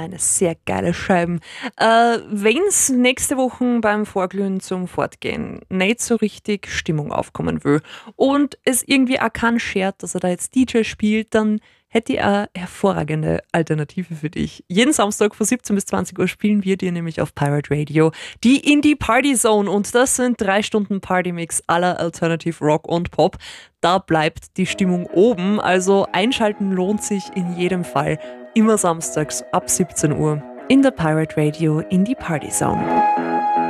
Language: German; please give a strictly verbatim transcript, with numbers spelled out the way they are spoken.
meine sehr geile Scheiben. Äh, wenn's nächste Woche beim Vorglühen zum Fortgehen nicht so richtig Stimmung aufkommen will und es irgendwie auch keinen schert, dass er da jetzt D J spielt, dann hätte ich eine hervorragende Alternative für dich. Jeden Samstag von siebzehn bis zwanzig Uhr spielen wir dir nämlich auf Pirate Radio die Indie Party Zone und das sind drei Stunden Partymix aller Alternative Rock und Pop. Da bleibt die Stimmung oben, also einschalten lohnt sich in jedem Fall. Immer samstags ab siebzehn Uhr in der Pirate Radio Indie Party Zone.